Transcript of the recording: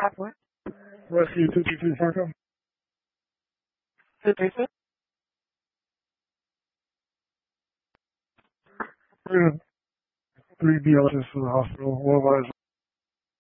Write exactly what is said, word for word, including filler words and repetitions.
Halfway. Rescue two two three Fargo. two three six. We're going to three B L S to the hospital. One of